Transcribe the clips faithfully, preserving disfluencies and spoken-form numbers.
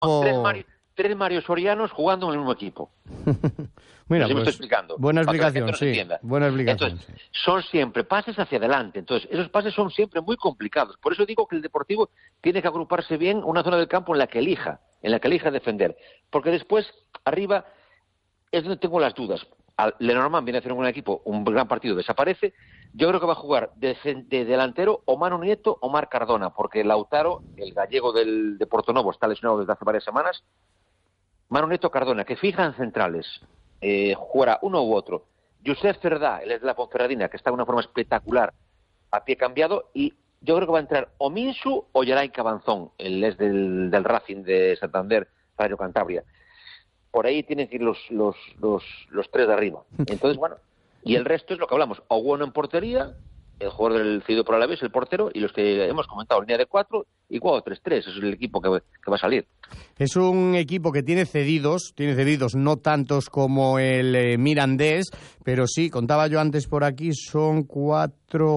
tres, Mario, tres Mario Sorianos jugando en el mismo equipo. Mira, no sé si pues, me estoy explicando. Buena explicación, no sí. Buena explicación. Entonces, sí. son siempre pases hacia adelante. Entonces, esos pases son siempre muy complicados. Por eso digo que el Deportivo tiene que agruparse bien una zona del campo en la que elija, en la que elija defender. Porque después, arriba, es donde tengo las dudas. Lenormand viene a hacer un gran equipo, un gran partido, desaparece. Yo creo que va a jugar de, de delantero o Manu Nieto o Marc Cardona, porque Lautaro, el gallego del, de Portonovo, está lesionado desde hace varias semanas. Manu Nieto Cardona, que fijan centrales, eh, jugará uno u otro. Josep Cerdá, el es de la Ponferradina, que está de una forma espectacular, a pie cambiado, y yo creo que va a entrar o Minsu o Geray Cabanzón, el es del, del Racing de Santander, Radio Cantabria. Por ahí tienen que ir los, los, los, los tres de arriba. Entonces, bueno, y el resto es lo que hablamos. Oguono en portería, el jugador del cedido por Alavés, el portero, y los que hemos comentado, línea de cuatro y cuatro tres tres. Ese es el equipo que, que va a salir. Es un equipo que tiene cedidos, tiene cedidos no tantos como el eh, Mirandés, pero sí, contaba yo antes por aquí, son cuatro,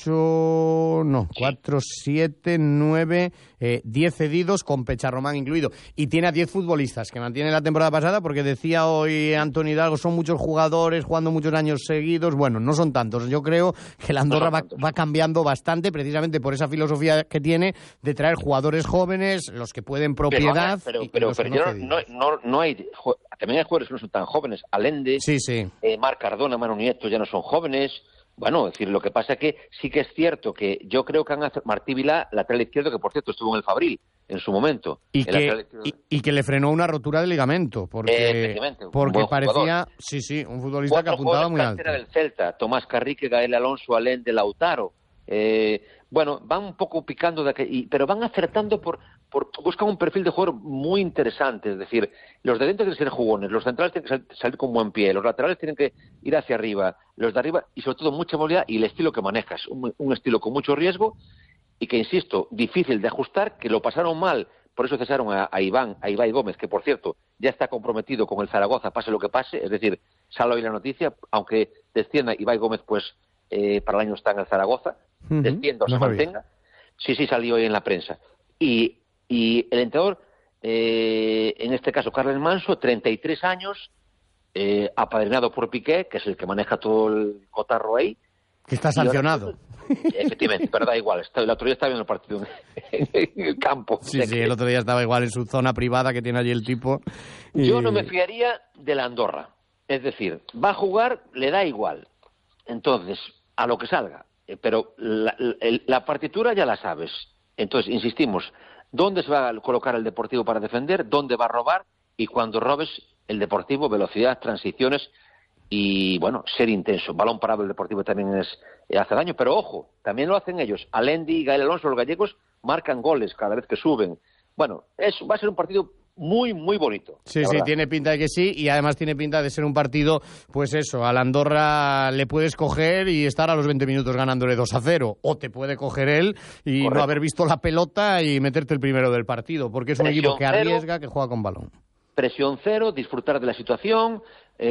ocho, no, cuatro, siete, nueve, eh, diez cedidos con Pecharromán incluido. Y tiene a diez futbolistas que mantiene la temporada pasada, porque decía hoy Antonio Hidalgo, son muchos jugadores jugando muchos años seguidos. Bueno, no son tantos. Yo creo que la Andorra va, va cambiando bastante precisamente por esa filosofía que tiene de traer jugadores jóvenes, los que pueden propiedad. Pero, pero, pero, pero no, no, no hay, también hay jugadores que no son tan jóvenes. Allende, sí, sí. Eh, Marc Cardona, Manu Nieto ya no son jóvenes. Bueno, es decir, lo que pasa es que sí que es cierto que yo creo que han hecho Martí Vilá, lateral izquierdo, que por cierto estuvo en el Fabril en su momento. Y, que, y, y que le frenó una rotura de ligamento, porque, eh, porque parecía, jugador. sí, sí, un futbolista Cuatro que apuntaba muy alto. Del Celta, Tomás Carrique, Gael Alonso, Allende, Lautaro. Eh, bueno, van un poco picando, de que, pero van acertando por, por... Buscan un perfil de jugador muy interesante, es decir, los de dentro tienen que ser jugones, los centrales tienen que salir, salir con buen pie, los laterales tienen que ir hacia arriba, los de arriba, y sobre todo mucha movilidad y el estilo que manejas, un, un estilo con mucho riesgo y que, insisto, difícil de ajustar, que lo pasaron mal, por eso cesaron a, a Iván, a Ibai Gómez, que por cierto ya está comprometido con el Zaragoza, pase lo que pase, es decir, sale hoy la noticia, aunque descienda Ibai Gómez, pues eh, para el año está en el Zaragoza, uh-huh. descienda o no se mantenga, sí, sí salió hoy en la prensa. Y, y el entrenador, eh, en este caso Carles Manso, treinta y tres años, eh, apadrinado por Piqué, que es el que maneja todo el cotarro ahí. Que está sancionado. Ahora, efectivamente, pero da igual. El otro día estaba viendo el partido en el campo. Sí, sí, el otro día estaba igual en su zona privada que tiene allí el tipo. Y... Yo no me fiaría de la Andorra. Es decir, va a jugar, le da igual. Entonces, a lo que salga. Pero la, la, la partitura ya la sabes. Entonces, insistimos, ¿dónde se va a colocar el Deportivo para defender? ¿Dónde va a robar? Y cuando robes, el Deportivo, velocidad, transiciones y, bueno, ser intenso. Balón parado el Deportivo también es, hace daño, pero ojo, también lo hacen ellos. Alendi y Gael Alonso, los gallegos, marcan goles cada vez que suben. Bueno, es, va a ser un partido muy, muy bonito. Sí, sí, tiene pinta de que sí, y además tiene pinta de ser un partido, pues eso, a la Andorra le puedes coger y estar a los veinte minutos ganándole dos a cero, o te puede coger él y Correcto. No haber visto la pelota y meterte el primero del partido, porque es un Presión equipo que arriesga, cero, que juega con balón. Presión cero, disfrutar de la situación,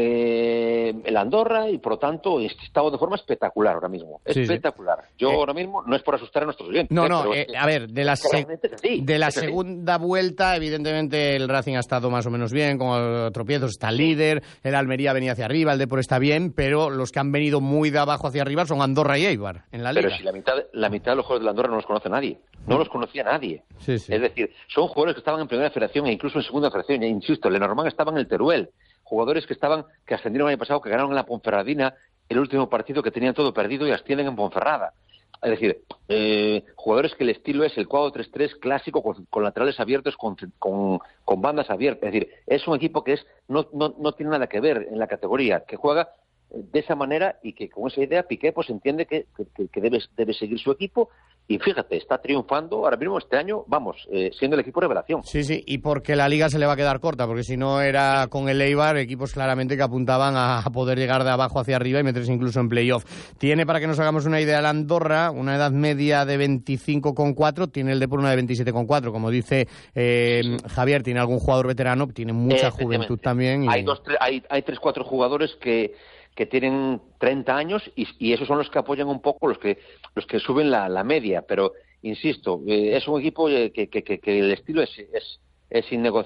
eh, el Andorra, y por lo tanto estado de forma espectacular ahora mismo, sí, espectacular. Sí. Yo eh, ahora mismo, no es por asustar a nuestros oyentes. No, ¿eh? no, eh, a ver, de la, se de la segunda vuelta, evidentemente el Racing ha estado más o menos bien, con tropiezos, está líder, el Almería venía hacia arriba, el Depor está bien, pero los que han venido muy de abajo hacia arriba son Andorra y Eibar en la liga. Pero si la mitad, la mitad de los jugadores de la Andorra no los conoce nadie, no los conocía nadie. Sí, sí. Es decir, son jugadores que estaban en primera federación e incluso en segunda federación, e insisto, Lenormand estaba en el Teruel, jugadores que estaban, que ascendieron el año pasado, que ganaron en la Ponferradina el último partido, que tenían todo perdido y ascienden en Ponferrada. Es decir, eh, jugadores que el estilo es el cuatro tres tres clásico, con, con laterales abiertos, con, con, con bandas abiertas. Es decir, es un equipo que es no, no, no tiene nada que ver en la categoría, que juega de esa manera y que con esa idea Piqué pues entiende que, que, que debe, debe seguir su equipo. Y fíjate, está triunfando ahora mismo este año, vamos, eh, siendo el equipo revelación. Sí, sí, y porque la Liga se le va a quedar corta, porque si no era con el Eibar, equipos claramente que apuntaban a poder llegar de abajo hacia arriba y meterse incluso en playoff. Tiene, para que nos hagamos una idea, la Andorra una edad media de veinticinco coma cuatro, tiene el Depor una de veintisiete coma cuatro. Como dice eh, Javier, tiene algún jugador veterano, tiene mucha eh, juventud también. Y... Hay, dos, tres, hay, hay tres, cuatro jugadores que... que tienen treinta años y, y esos son los que apoyan un poco, los que los que suben la, la media, pero insisto, eh, es un equipo que, que, que, que el estilo es, es, eh, sin negociar.